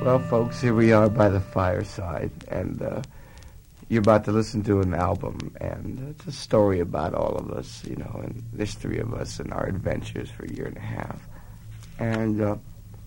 Well, folks, here we are by the fireside, and you're about to listen to an album, and it's a story about all of us, you know, and there's three of us and our adventures for a year and a half. And,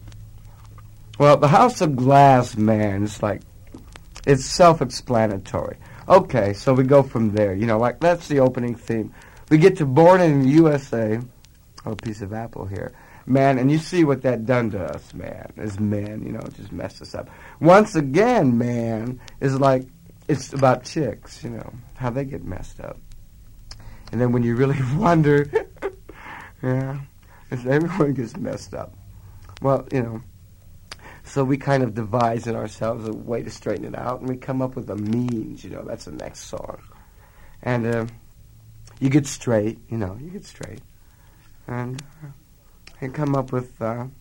well, the House of Glass, man, it's self-explanatory. Okay, so we go from there, you know, like that's the opening theme. We get to Born in the USA, a piece of apple here. Man, and you see what that done to us, man, as men, you know, it just messed us up. Once again, man, is like, it's about chicks, you know, how they get messed up. And then when you really wonder, yeah, everyone gets messed up. Well, you know, so we kind of devise in ourselves a way to straighten it out, and we come up with the means, you know, that's the next song. And you get straight, you know, and come up with,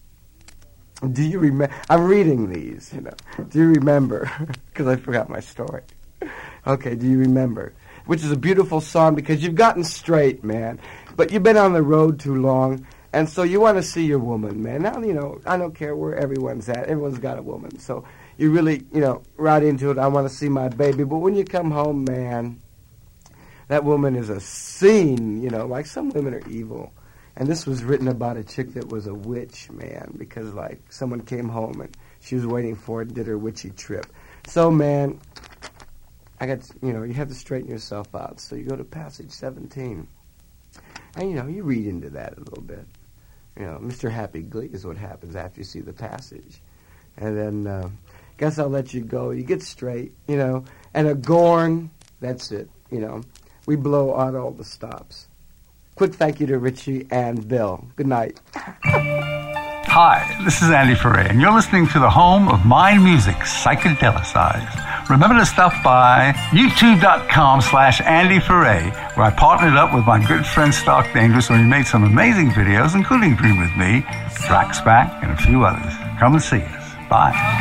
do you remember, I'm reading these, you know, do you remember, because I forgot my story. Okay, do you remember, which is a beautiful song because you've gotten straight, man, but you've been on the road too long, and so you want to see your woman, man. Now, you know, I don't care where everyone's at, everyone's got a woman, so you really, you know, right into it, I want to see my baby, but when you come home, man, that woman is a scene, you know, like some women are evil. And this was written about a chick that was a witch, man, because, like, someone came home and she was waiting for it and did her witchy trip. So, man, you know, you have to straighten yourself out. So you go to passage 17. And, you know, you read into that a little bit. You know, Mr. Happy Glee is what happens after you see the passage. And then, guess I'll let you go. You get straight, you know. And a Gorn, that's it, you know. We blow out all the stops. Quick thank you to Richie and Bill. Good night. Hi, this is Andy Ferre, and you're listening to the home of Mind Music, Psychedelicized. Remember to stop by youtube.com/Andy Ferre, where I partnered up with my good friend Stark Dangerous, and we made some amazing videos, including Dream With Me, Drax Back, and a few others. Come and see us. Bye.